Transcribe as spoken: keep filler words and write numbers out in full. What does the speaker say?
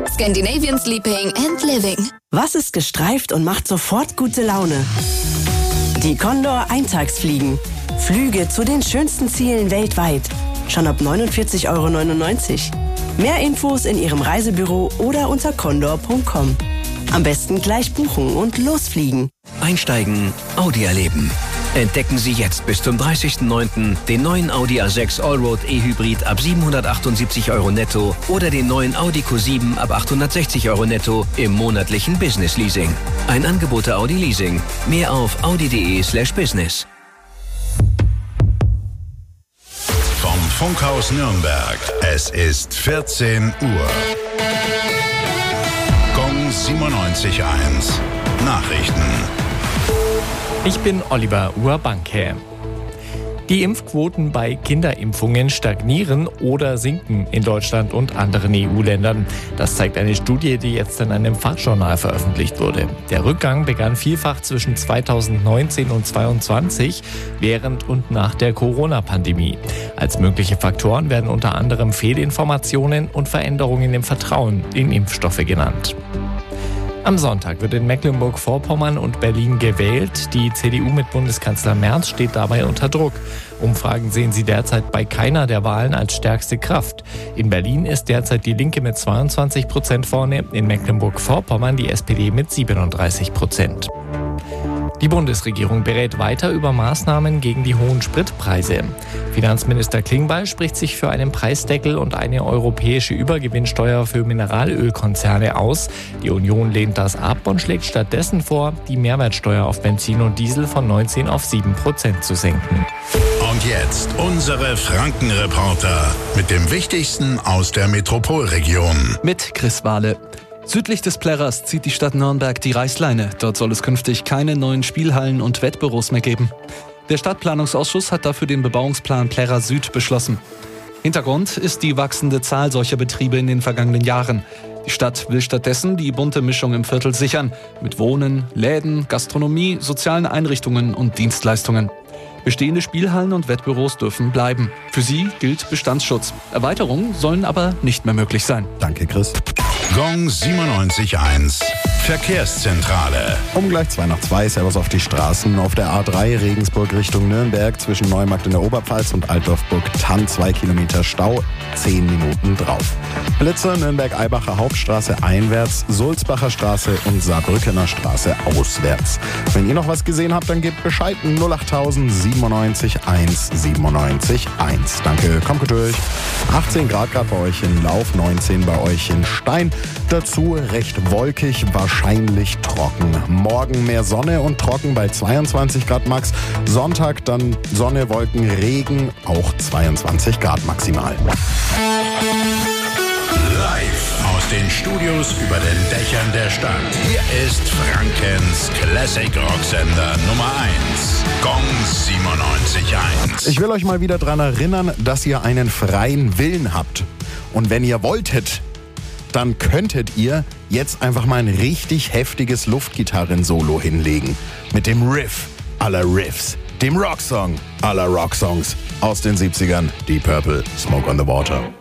Scandinavian Sleeping and Living. Was ist gestreift und macht sofort gute Laune? Die Condor Eintagsfliegen. Flüge zu den schönsten Zielen weltweit. Schon ab neunundvierzig Euro neunundneunzig. Mehr Infos in Ihrem Reisebüro oder unter condor punkt com. Am besten gleich buchen und losfliegen. Einsteigen, Audi erleben. Entdecken Sie jetzt bis zum dreißigsten neunten den neuen Audi A sechs Allroad E-Hybrid ab siebenhundertachtundsiebzig Euro netto oder den neuen Audi Q sieben ab achthundertsechzig Euro netto im monatlichen Business Leasing. Ein Angebot der Audi Leasing. Mehr auf audi.de slash business. Vom Funkhaus Nürnberg. Es ist vierzehn Uhr. Gong siebenundneunzig Komma eins. Nachrichten. Ich bin Oliver Urbanke. Die Impfquoten bei Kinderimpfungen stagnieren oder sinken in Deutschland und anderen E U-Ländern. Das zeigt eine Studie, die jetzt in einem Fachjournal veröffentlicht wurde. Der Rückgang begann vielfach zwischen zweitausendneunzehn und zweitausendzweiundzwanzig, während und nach der Corona-Pandemie. Als mögliche Faktoren werden unter anderem Fehlinformationen und Veränderungen im Vertrauen in Impfstoffe genannt. Am Sonntag wird in Mecklenburg-Vorpommern und Berlin gewählt. Die C D U mit Bundeskanzler Merz steht dabei unter Druck. Umfragen sehen sie derzeit bei keiner der Wahlen als stärkste Kraft. In Berlin ist derzeit die Linke mit zweiundzwanzig Prozent vorne, in Mecklenburg-Vorpommern die S P D mit siebenunddreißig Prozent. Die Bundesregierung berät weiter über Maßnahmen gegen die hohen Spritpreise. Finanzminister Klingbeil spricht sich für einen Preisdeckel und eine europäische Übergewinnsteuer für Mineralölkonzerne aus. Die Union lehnt das ab und schlägt stattdessen vor, die Mehrwertsteuer auf Benzin und Diesel von neunzehn auf sieben Prozent zu senken. Und jetzt unsere Frankenreporter mit dem Wichtigsten aus der Metropolregion. Mit Chris Wahle. Südlich des Plärrers zieht die Stadt Nürnberg die Reißleine. Dort soll es künftig keine neuen Spielhallen und Wettbüros mehr geben. Der Stadtplanungsausschuss hat dafür den Bebauungsplan Plärrer Süd beschlossen. Hintergrund ist die wachsende Zahl solcher Betriebe in den vergangenen Jahren. Die Stadt will stattdessen die bunte Mischung im Viertel sichern. Mit Wohnen, Läden, Gastronomie, sozialen Einrichtungen und Dienstleistungen. Bestehende Spielhallen und Wettbüros dürfen bleiben. Für sie gilt Bestandsschutz. Erweiterungen sollen aber nicht mehr möglich sein. Danke, Chris. Gong siebenundneunzig Komma eins. Verkehrszentrale. Um gleich zwei nach zwei, Servus auf die Straßen. Auf der A drei Regensburg Richtung Nürnberg zwischen Neumarkt in der Oberpfalz und Altdorf-Burgthann zwei Kilometer Stau, zehn Minuten drauf. Blitzer Nürnberg-Eibacher Hauptstraße einwärts, Sulzbacher Straße und Saarbrückener Straße auswärts. Wenn ihr noch was gesehen habt, dann gebt Bescheid. null acht siebenundneunzig eins siebenundneunzig eins. Danke, kommt gut durch. achtzehn Grad gerade bei euch in Lauf, neunzehn bei euch in Stein. Dazu recht wolkig, wahrscheinlich trocken. Morgen mehr Sonne und trocken bei zweiundzwanzig Grad max. Sonntag dann Sonne, Wolken, Regen, auch zweiundzwanzig Grad maximal. Live aus den Studios über den Dächern der Stadt. Hier ist Frankens Classic Rock Sender Nummer eins. Gong siebenundneunzig Komma eins. Ich will euch mal wieder daran erinnern, dass ihr einen freien Willen habt. Und wenn ihr wolltet, dann könntet ihr jetzt einfach mal ein richtig heftiges Luftgitarren-Solo hinlegen. Mit dem Riff aller Riffs. Dem Rocksong aller Rocksongs aus den siebzigern. Deep Purple, Smoke on the Water.